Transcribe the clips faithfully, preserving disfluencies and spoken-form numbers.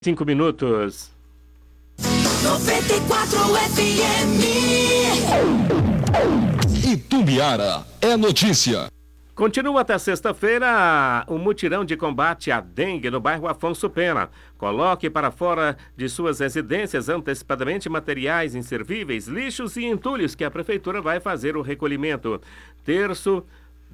Cinco minutos. noventa e quatro F M. Itumbiara é notícia. Continua até sexta-feira o mutirão de combate à dengue no bairro Afonso Pena. Coloque para fora de suas residências antecipadamente materiais inservíveis, lixos e entulhos que a prefeitura vai fazer o recolhimento. Terço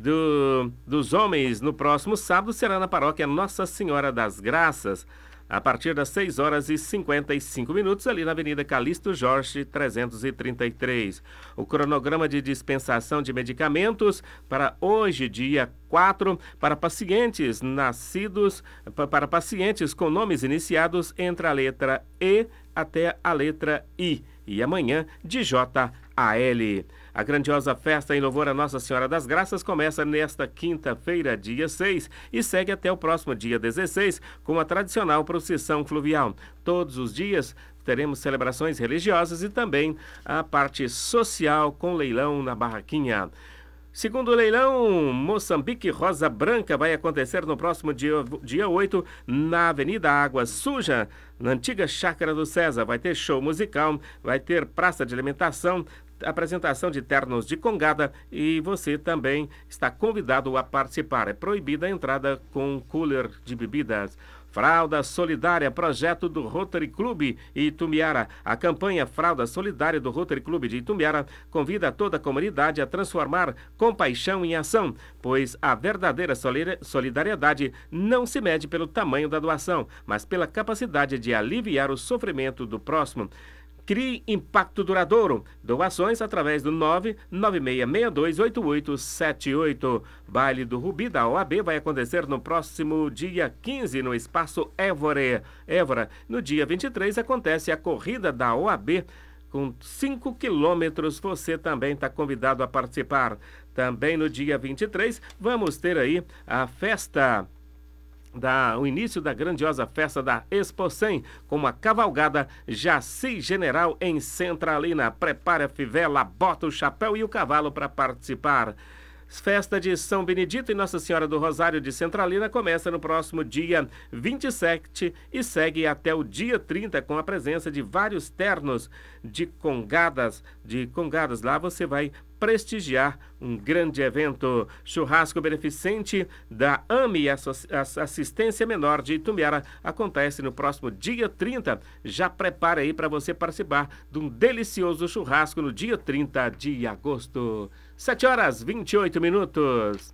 do, dos homens no próximo sábado será na paróquia Nossa Senhora das Graças, a partir das seis horas e cinquenta e cinco minutos, ali na Avenida Calixto Jorge, trezentos e trinta e três. O cronograma de dispensação de medicamentos para hoje, dia quatro, para pacientes nascidos, para pacientes com nomes iniciados entre a letra E até a letra I. E amanhã, de J a L. A grandiosa festa em louvor a Nossa Senhora das Graças começa nesta quinta-feira, dia seis, e segue até o próximo dia dezesseis, com a tradicional procissão fluvial. Todos os dias teremos celebrações religiosas e também a parte social com leilão na barraquinha. Segundo o leilão, Moçambique Rosa Branca vai acontecer no próximo dia, dia oito, na Avenida Água Suja, na antiga Chácara do César. Vai ter show musical, vai ter praça de alimentação, apresentação de ternos de congada e você também está convidado a participar. É proibida a entrada com cooler de bebidas. Fralda Solidária, projeto do Rotary Clube Itumbiara. A campanha Fralda Solidária do Rotary Clube de Itumbiara convida toda a comunidade a transformar compaixão em ação, pois a verdadeira solidariedade não se mede pelo tamanho da doação, mas pela capacidade de aliviar o sofrimento do próximo. Crie impacto duradouro. Doações através do nove nove seis seis dois oito oito sete oito. Baile do Rubi da O A B vai acontecer no próximo dia quinze no Espaço Évora. Évora. No dia vinte e três acontece a corrida da O A B com cinco quilômetros. Você também está convidado a participar. Também no dia vinte e três vamos ter aí a festa... Da, o início da grandiosa festa da Expo cem, com uma cavalgada Jaci General em Centralina. Prepare a fivela, bota o chapéu e o cavalo para participar. Festa de São Benedito e Nossa Senhora do Rosário de Centralina começa no próximo dia vinte e sete e segue até o dia trinta, com a presença de vários ternos de congadas. De congadas lá você vai prestigiar um grande evento. Churrasco beneficente da A M E, Assistência Menor de Itumbiara, acontece no próximo dia trinta. Já prepare aí para você participar de um delicioso churrasco no dia trinta de agosto. sete horas e vinte e oito minutos.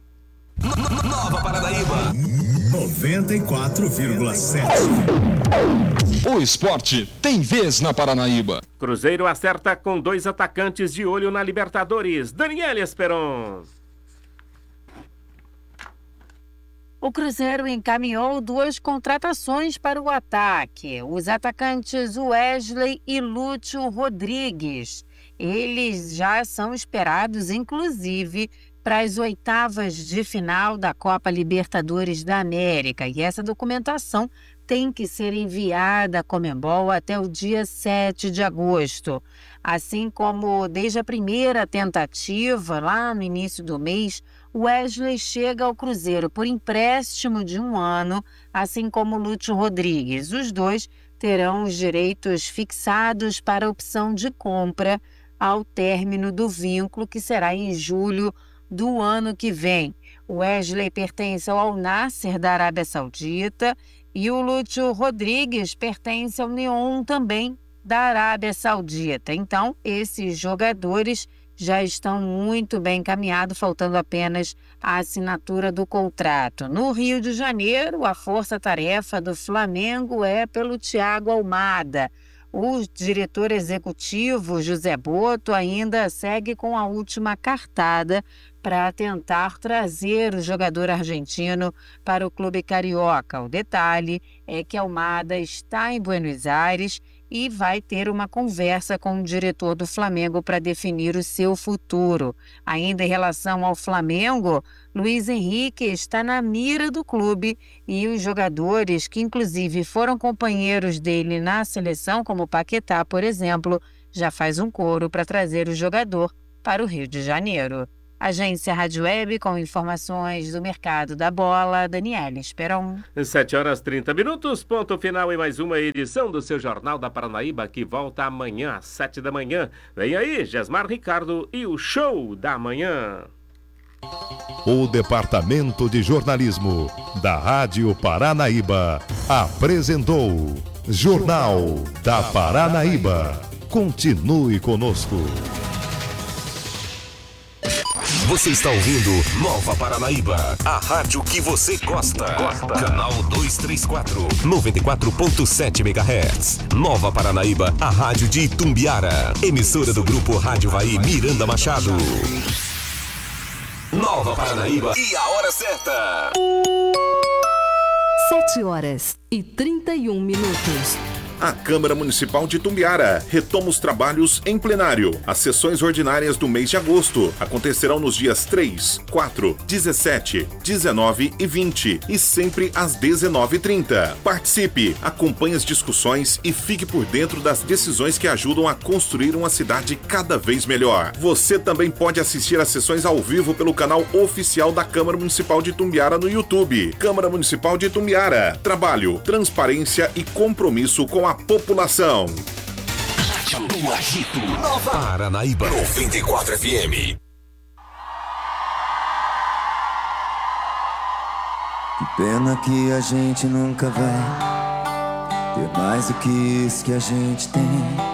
Nova Paranaíba noventa e quatro vírgula sete. O esporte tem vez na Paranaíba. Cruzeiro acerta com dois atacantes de olho na Libertadores. Daniel Esperon. O Cruzeiro encaminhou duas contratações para o ataque. Os atacantes Wesley e Lúcio Rodrigues. Eles já são esperados, inclusive, para as oitavas de final da Copa Libertadores da América. E essa documentação tem que ser enviada à Conmebol até o dia sete de agosto. Assim como desde a primeira tentativa, lá no início do mês, Wesley chega ao Cruzeiro por empréstimo de um ano, assim como Lúcio Rodrigues. Os dois terão os direitos fixados para a opção de compra ao término do vínculo, que será em julho do ano que vem. O Wesley pertence ao Al Nassr da Arábia Saudita e o Lúcio Rodrigues pertence ao Neon também da Arábia Saudita. Então, esses jogadores já estão muito bem encaminhados, faltando apenas a assinatura do contrato. No Rio de Janeiro, a força-tarefa do Flamengo é pelo Thiago Almada. O diretor executivo, José Boto, ainda segue com a última cartada para tentar trazer o jogador argentino para o clube carioca. O detalhe é que Almada está em Buenos Aires e vai ter uma conversa com o diretor do Flamengo para definir o seu futuro. Ainda em relação ao Flamengo, Luiz Henrique está na mira do clube e os jogadores que inclusive foram companheiros dele na seleção, como Paquetá, por exemplo, já faz um coro para trazer o jogador para o Rio de Janeiro. Agência Rádio Web com informações do mercado da bola, Daniela Esperon. sete horas e trinta minutos, ponto final em mais uma edição do seu Jornal da Paranaíba, que volta amanhã às sete da manhã. Vem aí, Gesmar Ricardo e o Show da Manhã. O Departamento de Jornalismo da Rádio Paranaíba apresentou Jornal da Paranaíba. Continue conosco. Você está ouvindo Nova Paranaíba, a rádio que você gosta. Gosta. Canal duzentos e trinta e quatro, noventa e quatro ponto sete megahertz. Nova Paranaíba, a rádio de Itumbiara. Emissora do grupo Rádio Vai Miranda Machado. Nova Paranaíba e a hora certa. sete horas e trinta e um minutos. A Câmara Municipal de Itumbiara retoma os trabalhos em plenário. As sessões ordinárias do mês de agosto acontecerão nos dias três, quatro, dezessete, dezenove e vinte e sempre às dezenove e trinta. Participe, acompanhe as discussões e fique por dentro das decisões que ajudam a construir uma cidade cada vez melhor. Você também pode assistir às sessões ao vivo pelo canal oficial da Câmara Municipal de Itumbiara no YouTube. Câmara Municipal de Itumbiara. Trabalho, transparência e compromisso com a população. Rádio do Agito. Nova Paranaíba noventa e quatro F M. Que pena que a gente nunca vai ter mais do que isso que a gente tem.